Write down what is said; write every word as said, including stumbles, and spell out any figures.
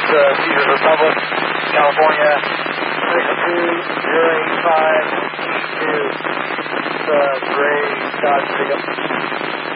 uh, Cedar Republic, California, six two zero eight five two. It's uh, Gray Dodge Jacob.